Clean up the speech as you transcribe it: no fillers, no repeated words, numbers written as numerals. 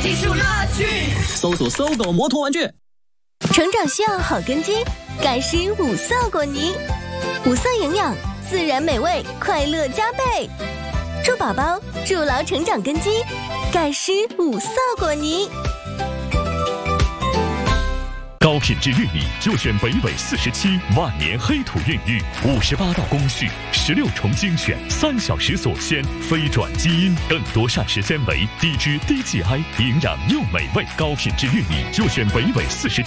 技术乐趣。 搜索搜狗摩托玩具。 成长需要好根基，盖施五色果泥，5色营养，自然美味，快乐加倍。祝宝宝筑牢成长根基，盖施5色果泥。 高品质玉米就选北纬47万年黑土孕育，58道工序，16重精选，3小时锁鲜，非转基因，更多膳食纤维，低脂低 GI， 营养又美味。高品质玉米就选北纬47